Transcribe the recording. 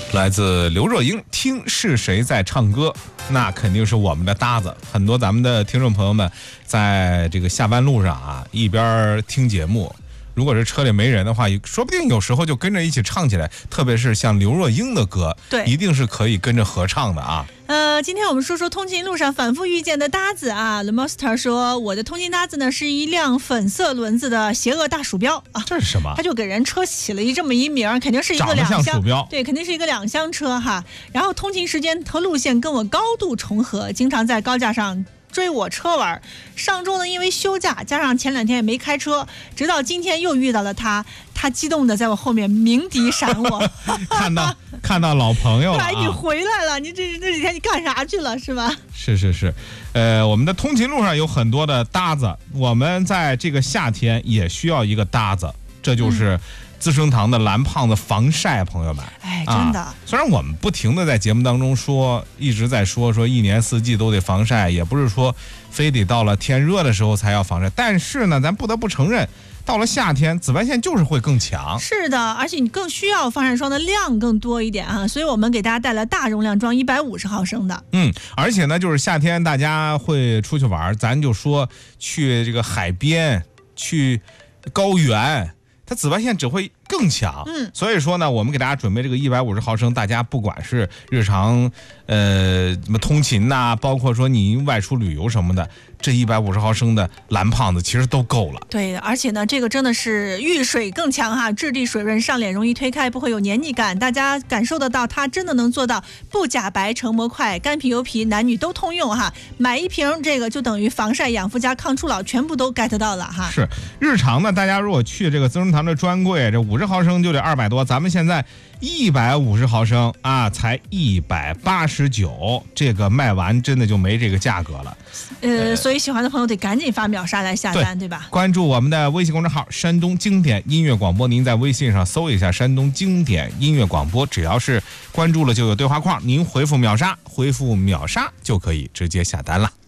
来自刘若英，听是谁在唱歌，那肯定是我们的搭子。很多咱们的听众朋友们在这个下班路上啊，一边听节目，如果是车里没人的话，说不定有时候就跟着一起唱起来，特别是像刘若英的歌， 对， 一定是可以跟着合唱的啊。 今天我们说说通勤路上反复遇见的搭子啊。The Monster 说，我的通勤搭子呢是一辆粉色轮子的邪恶大鼠标啊。 这是什么？ 他就给人车起了这么一名，肯定是一个两厢鼠标， 对，肯定是一个两厢车哈。然后通勤时间和路线跟我高度重合，经常在高架上追我车玩。上周呢，因为休假，加上前2天也没开车，直到今天又遇到了他。他激动的在我后面鸣笛闪我， 看到老朋友了、啊。 哎，你回来了！你这几天你干啥去了是吧？ 是，我们的通勤路上有很多的搭子，我们在这个夏天也需要一个搭子，这就是资生堂的蓝胖子防晒，朋友们。 哎，真的。 虽然我们不停的在节目当中说，一直在说一年四季都得防晒，也不是说非得到了天热的时候才要防晒，但是呢，咱不得不承认。到了夏天，紫外线就是会更强。 是的，而且你更需要防晒霜的量更多一点啊，所以我们给大家带来大容量装150毫升的。 而且呢，就是夏天大家会出去玩，咱就说去这个海边、去高原，它紫外线只会更强。所以说呢，我们给大家准备这个150毫升，大家不管是日常什么通勤呐，包括说你外出旅游什么的，这150毫升的蓝胖子其实都够了。 对，而且呢，这个真的是遇水更强哈，质地水润，上脸容易推开，不会有黏腻感，大家感受得到，它真的能做到不假白成膜快，干皮油皮男女都通用哈。买一瓶这个就等于防晒、养肤加抗初老全部都 get 到了哈。 是，日常呢，大家如果去这个资生堂的专柜，这50毫升就得200多，咱们现在150毫升啊，才189，这个卖完真的就没这个价格了。 所以喜欢的朋友得赶紧发秒杀来下单，对吧？ 关注我们的微信公众号山东经典音乐广播，您在微信上搜一下山东经典音乐广播，只要是关注了就有对话框，您回复秒杀就可以直接下单了。